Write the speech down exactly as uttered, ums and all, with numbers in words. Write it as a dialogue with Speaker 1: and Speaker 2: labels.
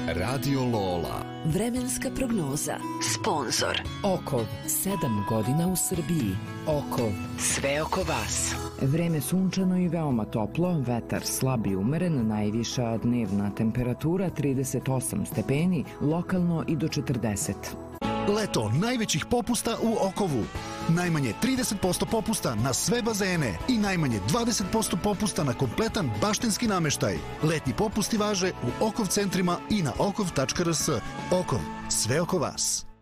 Speaker 1: Radio Lola.
Speaker 2: Vremenska prognoza. Sponzor.
Speaker 3: Okov, sedam godina u Srbiji. Okov, sve oko vas. Vreme sunčano i veoma toplo, vetar slab i umeren, najviša dnevna temperatura trideset osam stepeni, lokalno i do četrdeset.
Speaker 4: Leto najvećih popusta u Okovu. Najmanje trideset posto popusta na sve bazene i najmanje dvadeset posto popusta na kompletan baštenski nameštaj. Letnji popusti važe u Okov centrima i na okov tačka r s. Okov, sve oko vas.